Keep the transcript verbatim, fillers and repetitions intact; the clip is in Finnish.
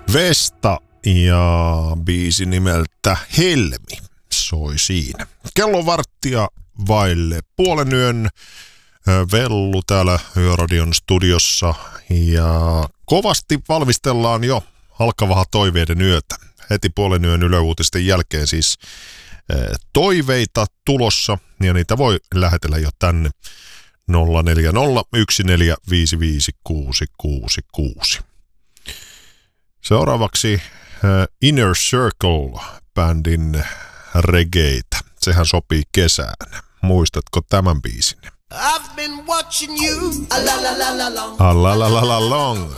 Vesta ja biisi nimeltä Helmi soi siinä. Kello varttia vaille puolen yön. Vellu täällä Yöradion studiossa ja kovasti valmistellaan jo alkavaa toiveiden yötä. Heti puolen yön Yle-uutisten jälkeen siis toiveita tulossa ja niitä voi lähetellä jo tänne nolla neljä nolla yksi neljä viisi viisi kuusi kuusi kuusi. Seuraavaksi Inner Circle-bändin reggaeitä. Sehän sopii kesään. Muistatko tämän biisin? I've been watching you a la la la la long. A la la la la long.